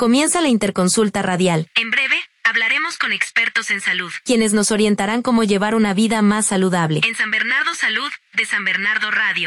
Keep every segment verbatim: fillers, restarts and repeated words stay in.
comienza la Interconsulta Radial. En breve, hablaremos con expertos en salud, quienes nos orientarán cómo llevar una vida más saludable. En San Bernardo Salud, de San Bernardo Radio.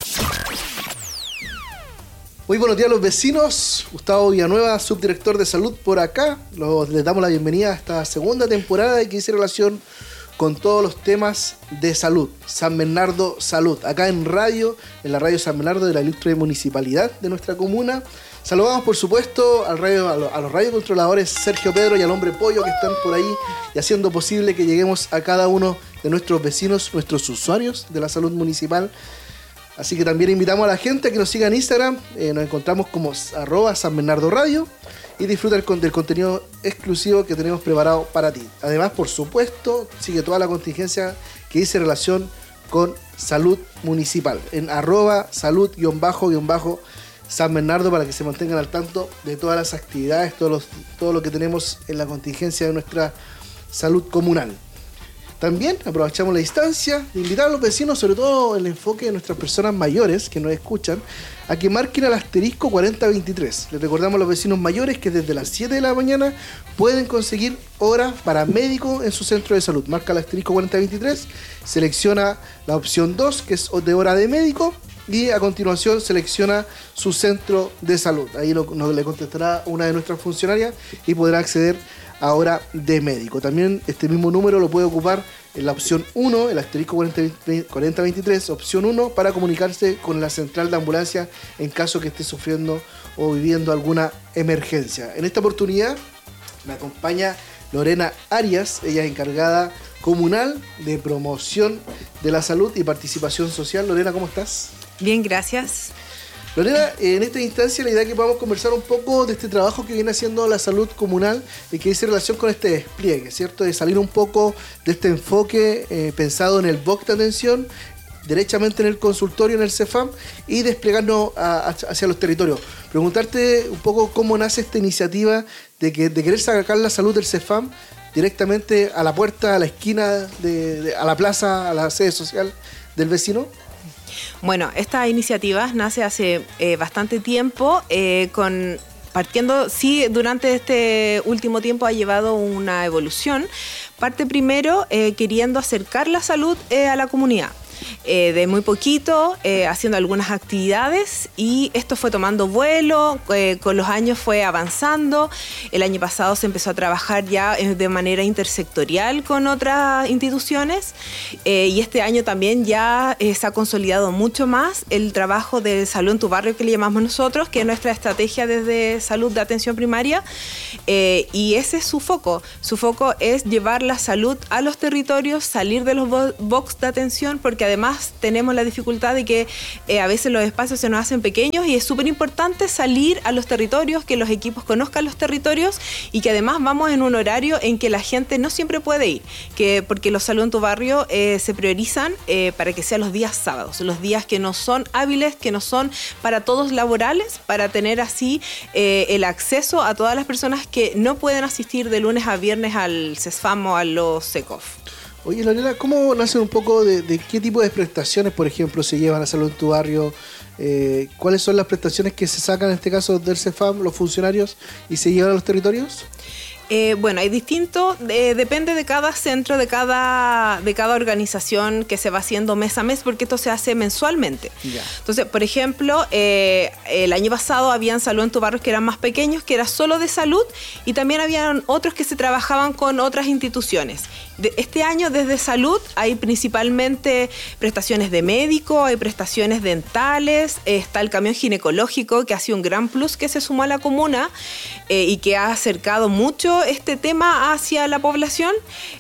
Muy buenos días a los vecinos. Gustavo Villanueva, subdirector de salud por acá. Los, les damos la bienvenida a esta segunda temporada de que hice relación con todos los temas de salud. San Bernardo Salud, acá en radio, en la radio San Bernardo de la ilustre municipalidad de nuestra comuna. Saludamos por supuesto al radio, a, los, a los radiocontroladores Sergio Pedro y al hombre Pollo que están por ahí y haciendo posible que lleguemos a cada uno de nuestros vecinos, nuestros usuarios de la salud municipal. Así que también invitamos a la gente a que nos siga en Instagram. Eh, nos encontramos como arroba San Bernardo Radio y disfruta del, del contenido exclusivo que tenemos preparado para ti. Además, por supuesto, sigue toda la contingencia que dice relación con salud municipal en arroba salud-San Bernardo para que se mantengan al tanto de todas las actividades, todos los, todo lo que tenemos en la contingencia de nuestra salud comunal. También aprovechamos la instancia de invitar a los vecinos, sobre todo el enfoque de nuestras personas mayores que nos escuchan, a que marquen al asterisco cuarenta veintitrés. Les recordamos a los vecinos mayores que desde las siete de la mañana pueden conseguir hora para médico en su centro de salud. Marca el asterisco cuarenta veintitrés, selecciona la opción dos, que es de hora de médico, y a continuación selecciona su centro de salud. Ahí lo, nos, le contestará una de nuestras funcionarias y podrá acceder a hora de médico. También este mismo número lo puede ocupar en la opción uno, el asterisco cuarenta veintitrés, opción uno, para comunicarse con la central de ambulancia en caso que esté sufriendo o viviendo alguna emergencia. En esta oportunidad me acompaña Lorena Arias, ella es encargada comunal de promoción de la salud y participación social. Lorena, ¿cómo estás? Bien, gracias. Lorena, en esta instancia la idea es que podamos conversar un poco de este trabajo que viene haciendo la salud comunal y que dice relación con este despliegue, ¿cierto? De salir un poco de este enfoque eh, pensado en el B O C de atención, derechamente en el consultorio, en el CEFAM, y desplegarnos a, a, hacia los territorios. Preguntarte un poco cómo nace esta iniciativa de, que, de querer sacar la salud del CEFAM directamente a la puerta, a la esquina, de, de, a la plaza, a la sede social del vecino. Bueno, esta iniciativa nace hace eh, bastante tiempo, eh, con partiendo, sí, durante este último tiempo ha llevado una evolución. Parte primero eh, queriendo acercar la salud eh, a la comunidad. Eh, de muy poquito, eh, haciendo algunas actividades, y esto fue tomando vuelo, eh, con los años fue avanzando. El año pasado se empezó a trabajar ya eh, de manera intersectorial con otras instituciones, eh, y este año también ya eh, se ha consolidado mucho más el trabajo de salud en tu barrio, que le llamamos nosotros, que es nuestra estrategia desde salud de atención primaria, eh, y ese es su foco. Su foco es llevar la salud a los territorios, salir de los box de atención, porque además tenemos la dificultad de que eh, a veces los espacios se nos hacen pequeños y es súper importante salir a los territorios, que los equipos conozcan los territorios y que además vamos en un horario en que la gente no siempre puede ir, que porque los salud en tu barrio eh, se priorizan eh, para que sean los días sábados, los días que no son hábiles, que no son para todos laborales, para tener así eh, el acceso a todas las personas que no pueden asistir de lunes a viernes al CESFAM o a los SECOF. Oye, Lorena, ¿cómo nace un poco de, de qué tipo de prestaciones, por ejemplo, se llevan a salud en tu barrio? Eh, ¿Cuáles son las prestaciones que se sacan, en este caso, del CEFAM, los funcionarios, y se llevan a los territorios? Eh, bueno, hay distinto, eh, depende de cada centro, de cada, de cada organización que se va haciendo mes a mes, porque esto se hace mensualmente. Yeah. Entonces, por ejemplo, eh, el año pasado habían salud en tu barrio que eran más pequeños, que era solo de salud, y también habían otros que se trabajaban con otras instituciones. De este año, desde salud, hay principalmente prestaciones de médico, hay prestaciones dentales, eh, está el camión ginecológico, que ha sido un gran plus que se sumó a la comuna eh, y que ha acercado mucho este tema hacia la población.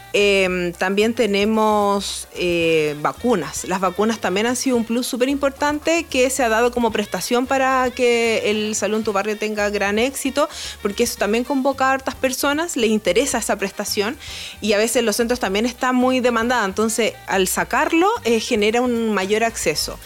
Eh, también tenemos eh, vacunas. Las vacunas también han sido un plus súper importante que se ha dado como prestación para que el salud en tu barrio tenga gran éxito, porque eso también convoca a hartas personas, les interesa esa prestación y a veces los centros también están muy demandados, entonces al sacarlo eh, genera un mayor acceso.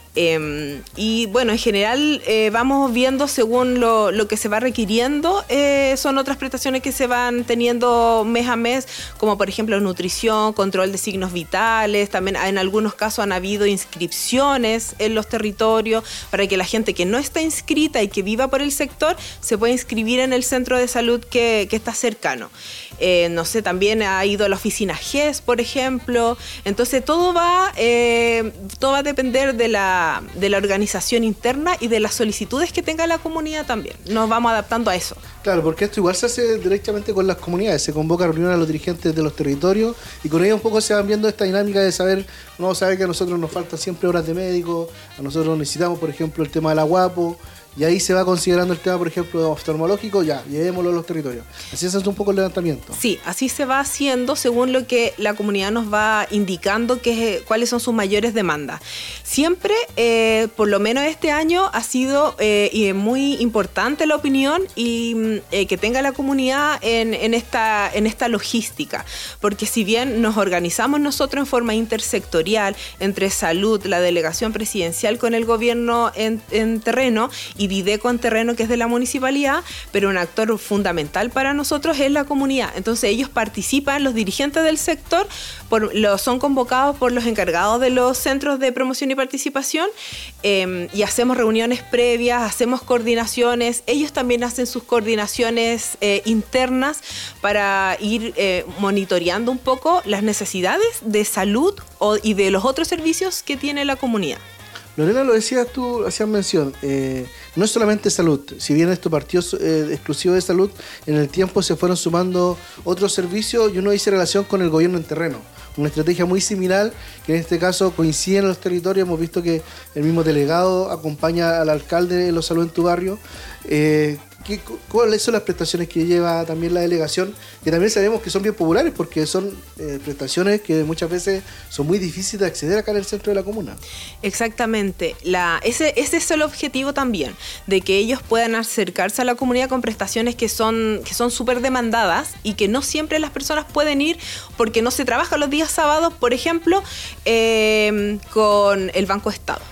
Eh, y bueno, en general eh, vamos viendo según lo, lo que se va requiriendo, eh, son otras prestaciones que se van teniendo mes a mes, como por ejemplo nutrición, control de signos vitales, también en algunos casos han habido inscripciones en los territorios para que la gente que no está inscrita y que viva por el sector se pueda inscribir en el centro de salud que, que está cercano. Eh, no sé, también ha ido a la oficina G E S, por ejemplo. Entonces todo va, eh, todo va a depender de la, de la organización interna y de las solicitudes que tenga la comunidad también. Nos vamos adaptando a eso. Claro, porque esto igual se hace directamente con las comunidades, se convoca a reuniones a los dirigentes de los territorios y con ellos un poco se van viendo esta dinámica de saber, no saber que a nosotros nos faltan siempre horas de médico, a nosotros necesitamos, por ejemplo, el tema de la guapo. Y ahí se va considerando el tema, por ejemplo, oftalmológico, ya, llevémoslo a los territorios. Así se hace un poco el levantamiento. Sí, así se va haciendo según lo que la comunidad nos va indicando que, cuáles son sus mayores demandas. Siempre, eh, por lo menos este año, ha sido eh, muy importante la opinión y eh, que tenga la comunidad en, en, esta, en esta logística. Porque si bien nos organizamos nosotros en forma intersectorial, entre salud, la delegación presidencial con el gobierno en, en terreno, y Dideco en terreno, que es de la municipalidad, pero un actor fundamental para nosotros es la comunidad. Entonces ellos participan, los dirigentes del sector por, lo, son convocados por los encargados de los centros de promoción y participación eh, y hacemos reuniones previas, hacemos coordinaciones, ellos también hacen sus coordinaciones eh, internas para ir eh, monitoreando un poco las necesidades de salud o, y de los otros servicios que tiene la comunidad. Lorena, lo decías tú, hacías mención, eh, no es solamente salud, si bien esto partió eh, exclusivo de salud, en el tiempo se fueron sumando otros servicios y uno dice relación con el gobierno en terreno. Una estrategia muy similar, que en este caso coincide en los territorios. Hemos visto que el mismo delegado acompaña al alcalde de los salud en tu barrio. Eh, ¿qué, ¿Cuáles son las prestaciones que lleva también la delegación? Que también sabemos que son bien populares porque son eh, prestaciones que muchas veces son muy difíciles de acceder acá en el centro de la comuna. Exactamente. La, ese, ese es el objetivo también, de que ellos puedan acercarse a la comunidad con prestaciones que son que son súper demandadas y que no siempre las personas pueden ir porque no se trabaja los días sábados, por ejemplo, eh, con el Banco Estado.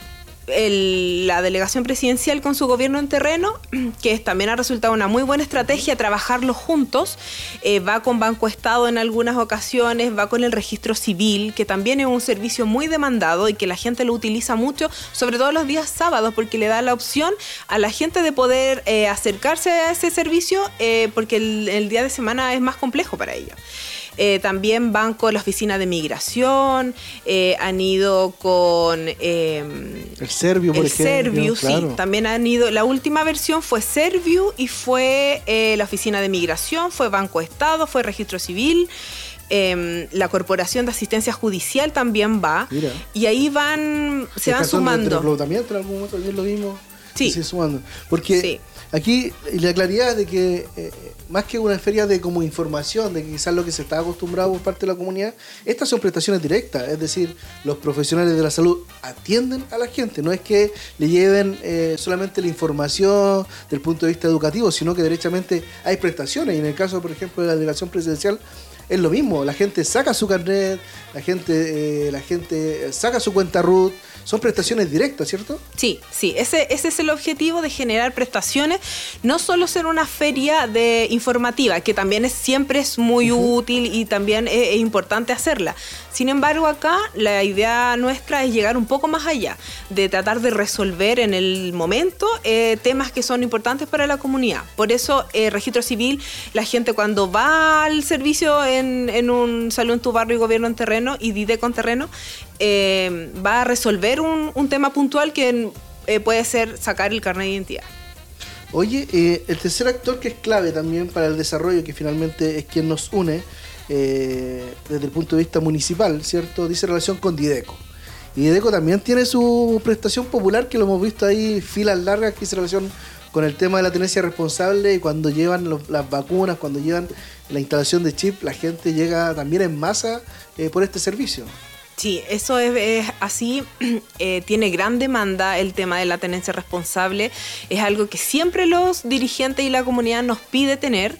El, la delegación presidencial con su gobierno en terreno, que también ha resultado una muy buena estrategia trabajarlo juntos, eh, va con Banco Estado en algunas ocasiones, va con el registro civil, que también es un servicio muy demandado y que la gente lo utiliza mucho, sobre todo los días sábados, porque le da la opción a la gente de poder eh, acercarse a ese servicio, eh, porque el, el día de semana es más complejo para ellos. Eh, también van con la oficina de migración, eh, han ido con... Eh, el Serviu, por el ejemplo. Serviu, claro. sí. También han ido... La última versión fue Serviu y fue eh, la oficina de migración, fue Banco Estado, fue Registro Civil. Eh, la Corporación de Asistencia Judicial también va. Mira. Y ahí van... Se van sumando. También en algún momento también lo vimos. Sí. Se sumando. Porque... Sí. Aquí la claridad de que eh, más que una feria de como información, de que quizás lo que se está acostumbrado por parte de la comunidad, estas son prestaciones directas, es decir, los profesionales de la salud atienden a la gente, no es que le lleven eh, solamente la información del punto de vista educativo, sino que derechamente hay prestaciones, y en el caso, por ejemplo, de la delegación presidencial, es lo mismo, la gente saca su carnet, la gente, eh, la gente saca su cuenta R U T, son prestaciones directas, ¿cierto? Sí, sí, ese, ese es el objetivo de generar prestaciones, no solo ser una feria de informativa, que también es, siempre es muy uh-huh. útil y también es, es importante hacerla. Sin embargo, acá la idea nuestra es llegar un poco más allá, de tratar de resolver en el momento eh, temas que son importantes para la comunidad. Por eso, eh, Registro Civil, la gente cuando va al servicio en, en un salud en tu barrio y gobierno en terreno y Dideco en terreno, eh, va a resolver un, un tema puntual que eh, puede ser sacar el carnet de identidad. Oye, eh, el tercer actor que es clave también para el desarrollo, que finalmente es quien nos une eh, desde el punto de vista municipal, ¿cierto? Dice relación con Dideco. Y Dideco también tiene su prestación popular, que lo hemos visto ahí, filas largas, que dice relación con el tema de la tenencia responsable, y cuando llevan los, las vacunas, cuando llevan la instalación de chip, la gente llega también en masa eh, por este servicio. Sí, eso es, es así, eh, tiene gran demanda el tema de la tenencia responsable, es algo que siempre los dirigentes y la comunidad nos pide tener,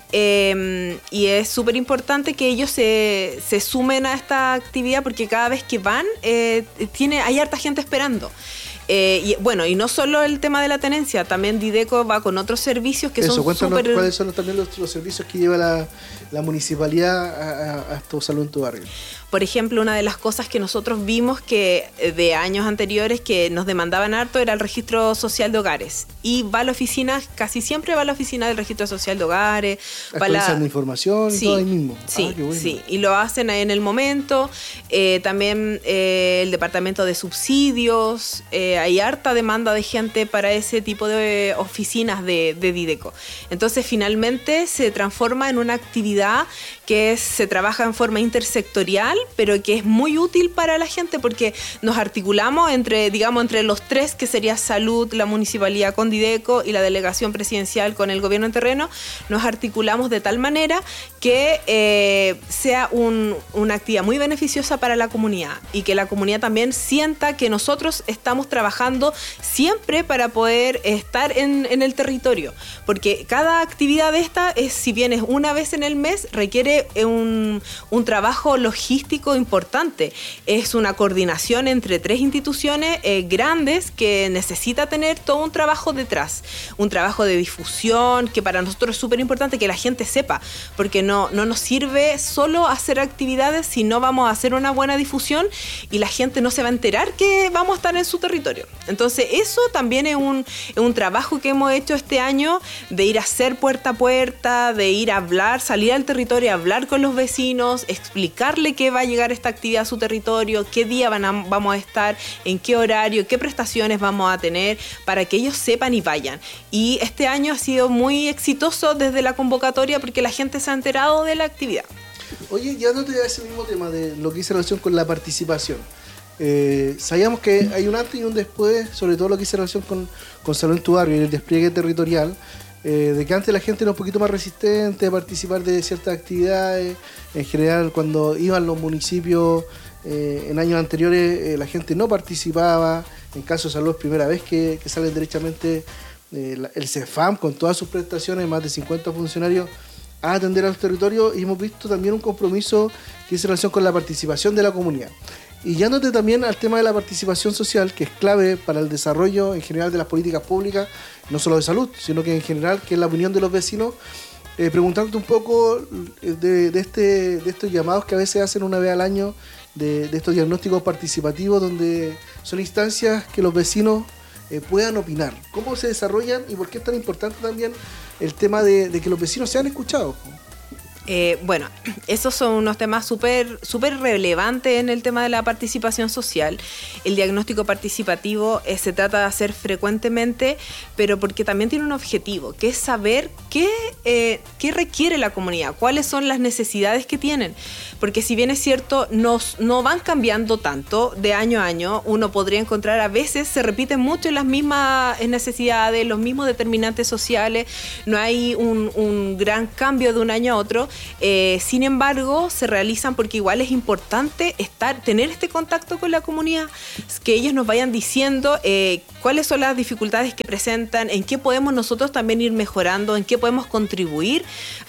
eh, y es súper importante que ellos se, se sumen a esta actividad porque cada vez que van eh, tiene, hay harta gente esperando. Eh, y bueno, y no solo el tema de la tenencia, también Dideco va con otros servicios que Eso, son cuéntanos súper... cuáles son también los, los servicios que lleva la, la municipalidad a, a, a tu salud en tu barrio. Por ejemplo, una de las cosas que nosotros vimos que de años anteriores que nos demandaban harto era el registro social de hogares. Y va a la oficina, casi siempre va a la oficina del registro social de hogares. Actualizando la... información y sí, todo ahí mismo. Sí, ah, qué bueno. sí, y lo hacen en el momento. Eh, también eh, el departamento de subsidios. Eh, hay harta demanda de gente para ese tipo de oficinas de, de Dideco. Entonces, finalmente se transforma en una actividad que es, se trabaja en forma intersectorial, pero que es muy útil para la gente porque nos articulamos entre, digamos, entre los tres, que sería salud, la municipalidad con Dideco y la delegación presidencial con el gobierno en terreno, nos articulamos de tal manera que eh, sea un, una actividad muy beneficiosa para la comunidad y que la comunidad también sienta que nosotros estamos trabajando siempre para poder estar en, en el territorio, porque cada actividad de esta, es, si bien es una vez en el mes, requiere un, un trabajo logístico importante. Es una coordinación entre tres instituciones eh, grandes que necesita tener todo un trabajo detrás, un trabajo de difusión que para nosotros es súper importante que la gente sepa, porque no, no nos sirve solo hacer actividades si no vamos a hacer una buena difusión y la gente no se va a enterar que vamos a estar en su territorio. Entonces eso también es un, es un trabajo que hemos hecho este año de ir a hacer puerta a puerta, de ir a hablar, salir al territorio, a hablar con los vecinos, explicarle que va a llegar esta actividad a su territorio, qué día van a, vamos a estar, en qué horario, qué prestaciones vamos a tener, para que ellos sepan y vayan. Y este año ha sido muy exitoso desde la convocatoria porque la gente se ha enterado de la actividad. Oye, ya no te da ese mismo tema de lo que hice relación con la participación. Eh, sabíamos que hay un antes y un después, sobre todo lo que hice relación con, con Salud en tu Barrio y el despliegue territorial. Eh, de que antes la gente era un poquito más resistente a participar de ciertas actividades. En general, cuando iban los municipios eh, en años anteriores, eh, la gente no participaba. En caso de salud, es primera vez que, que sale derechamente eh, la, el CEFAM con todas sus prestaciones, más de cincuenta funcionarios a atender a los territorios. Y hemos visto también un compromiso que hizo relación con la participación de la comunidad. Y yéndote también al tema de la participación social, que es clave para el desarrollo en general de las políticas públicas, no solo de salud, sino que en general, que es la opinión de los vecinos, eh, preguntándote un poco de, de, este, de estos llamados que a veces hacen una vez al año, de, de estos diagnósticos participativos, donde son instancias que los vecinos eh, puedan opinar. ¿Cómo se desarrollan y por qué es tan importante también el tema de, de que los vecinos sean escuchados? Eh, bueno, esos son unos temas súper súper relevantes en el tema de la participación social. El diagnóstico participativo eh, se trata de hacer frecuentemente, pero porque también tiene un objetivo, que es saber qué, eh, qué requiere la comunidad, cuáles son las necesidades que tienen. Porque si bien es cierto, nos, no van cambiando tanto de año a año, uno podría encontrar a veces, se repiten mucho las mismas necesidades, los mismos determinantes sociales, no hay un, un gran cambio de un año a otro. Eh, sin embargo, se realizan porque igual es importante estar, tener este contacto con la comunidad, que ellos nos vayan diciendo eh, cuáles son las dificultades que presentan, en qué podemos nosotros también ir mejorando, en qué podemos contribuir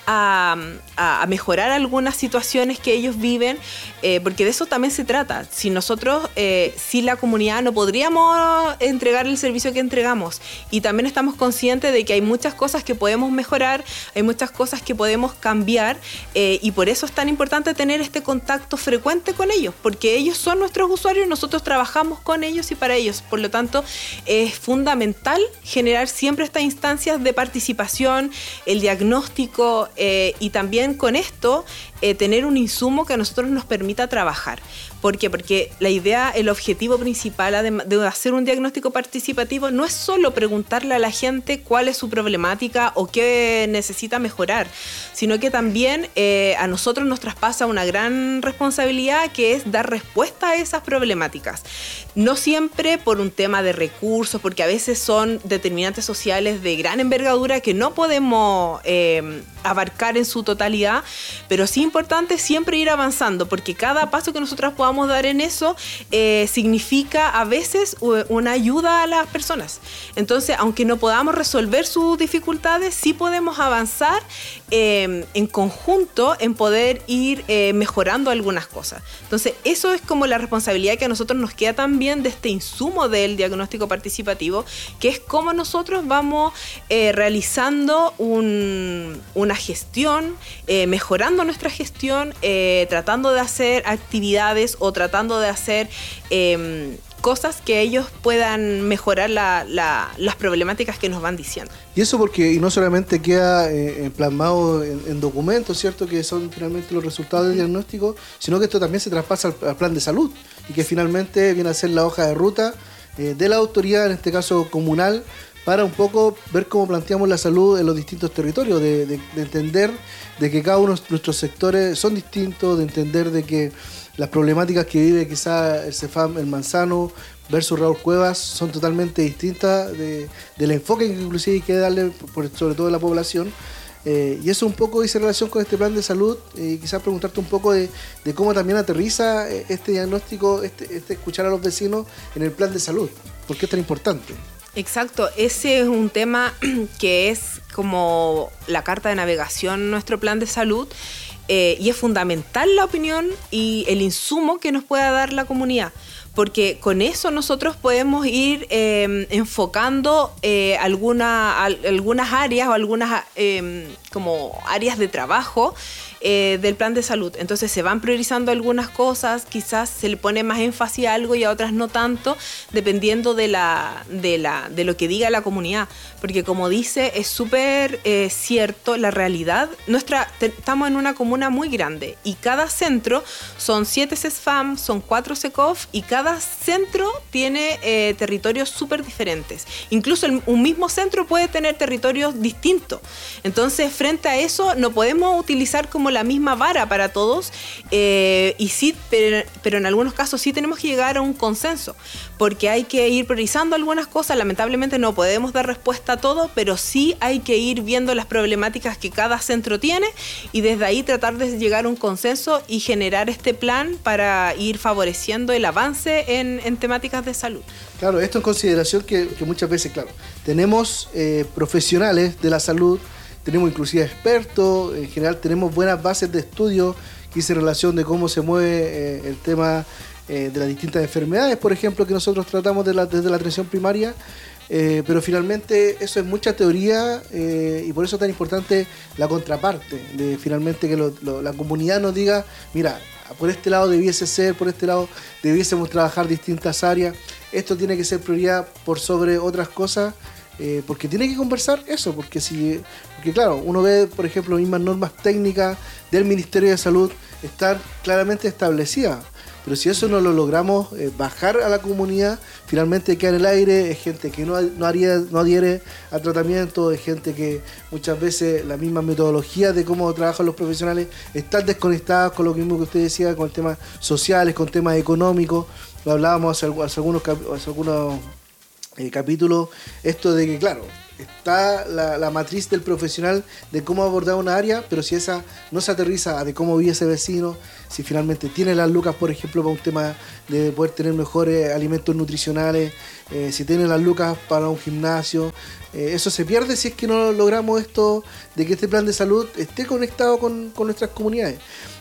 a, a, a mejorar algunas situaciones que ellos viven, eh, porque de eso también se trata. Si nosotros, eh, si la comunidad no podríamos entregar el servicio que entregamos, y también estamos conscientes de que hay muchas cosas que podemos mejorar, hay muchas cosas que podemos cambiar, eh, y por eso es tan importante tener este contacto frecuente con ellos, porque ellos son nuestros usuarios, nosotros trabajamos con ellos y para ellos. Por lo tanto, es fundamental generar siempre estas instancias de participación, el diagnóstico, eh, y también con esto eh, tener un insumo que a nosotros nos permita trabajar. ¿Por qué? Porque la idea, el objetivo principal de hacer un diagnóstico participativo no es solo preguntarle a la gente cuál es su problemática o qué necesita mejorar, sino que también eh, a nosotros nos traspasa una gran responsabilidad, que es dar respuesta a esas problemáticas. No siempre por un tema de recursos, porque a veces son determinantes sociales de gran envergadura que no podemos eh, abarcar en su totalidad, pero sí importante siempre ir avanzando, porque cada paso que nosotros podamos dar en eso eh, significa a veces una ayuda a las personas. Entonces, aunque no podamos resolver sus dificultades, sí podemos avanzar eh, en conjunto en poder ir eh, mejorando algunas cosas. Entonces, eso es como la responsabilidad que a nosotros nos queda también de este insumo del diagnóstico participativo, que es cómo nosotros vamos eh, realizando un, una gestión, eh, mejorando nuestra gestión, eh, tratando de hacer actividades o tratando de hacer eh, cosas que ellos puedan mejorar la, la, las problemáticas que nos van diciendo. Y eso porque y no solamente queda eh, plasmado en, en documentos, ¿cierto?, que son finalmente los resultados del diagnóstico, sino que esto también se traspasa al, al plan de salud y que finalmente viene a ser la hoja de ruta eh, de la autoridad, en este caso comunal, para un poco ver cómo planteamos la salud en los distintos territorios, de, de, de entender de que cada uno de nuestros sectores son distintos, de entender de que las problemáticas que vive quizá el CEFAM El Manzano versus Raúl Cuevas son totalmente distintas de, del enfoque que inclusive hay que darle, por, sobre todo a la población. Eh, y eso un poco dice relación con este plan de salud, y eh, quizás preguntarte un poco de, de cómo también aterriza este diagnóstico, este, este escuchar a los vecinos en el plan de salud. ¿Por qué es tan importante? Exacto, ese es un tema que es como la carta de navegación en nuestro plan de salud. Eh, y es fundamental la opinión y el insumo que nos pueda dar la comunidad, porque con eso nosotros podemos ir eh, enfocando eh, alguna, al, algunas áreas o algunas eh, como áreas de trabajo eh, del plan de salud. Entonces se van priorizando algunas cosas, quizás se le pone más énfasis a algo y a otras no tanto, dependiendo de, la, de, la, de lo que diga la comunidad. Porque como dice, es súper eh, cierto la realidad. Nuestra, te, estamos en una comuna muy grande y cada centro son siete CESFAM, son cuatro SECOF y cada centro tiene eh, territorios súper diferentes. Incluso el, un mismo centro puede tener territorios distintos. Entonces, frente a eso, no podemos utilizar como la misma vara para todos eh, y sí, pero, pero en algunos casos sí tenemos que llegar a un consenso, porque hay que ir priorizando algunas cosas. Lamentablemente no podemos dar respuesta a todo, pero sí hay que ir viendo las problemáticas que cada centro tiene y desde ahí tratar de llegar a un consenso y generar este plan para ir favoreciendo el avance en, en temáticas de salud. Claro, esto en consideración que, que muchas veces, claro, tenemos eh, profesionales de la salud, tenemos inclusive expertos, en general tenemos buenas bases de estudio que hice relación de cómo se mueve eh, el tema eh, de las distintas enfermedades, por ejemplo, que nosotros tratamos de la, desde la atención primaria, eh, pero finalmente eso es mucha teoría eh, y por eso es tan importante la contraparte, de finalmente que lo, lo, la comunidad nos diga, mira, por este lado debiese ser, por este lado debiésemos trabajar distintas áreas, esto tiene que ser prioridad por sobre otras cosas. Eh, porque tiene que conversar eso, porque si, porque claro, uno ve, por ejemplo, mismas normas técnicas del Ministerio de Salud están claramente establecidas, pero si eso no lo logramos eh, bajar a la comunidad, finalmente queda en el aire, es gente que no, no, haría, no adhiere al tratamiento, es gente que muchas veces la misma metodología de cómo trabajan los profesionales están desconectadas con lo mismo que usted decía, con temas sociales, con temas económicos. Lo hablábamos hace, hace algunos, hace algunos Eh, capítulo, esto de que claro, está la, la matriz del profesional de cómo abordar una área, pero si esa no se aterriza a de cómo vive ese vecino, si finalmente tiene las lucas, por ejemplo, para un tema de poder tener mejores alimentos nutricionales, eh, si tiene las lucas para un gimnasio, eh, eso se pierde si es que no logramos esto de que este plan de salud esté conectado con, con nuestras comunidades.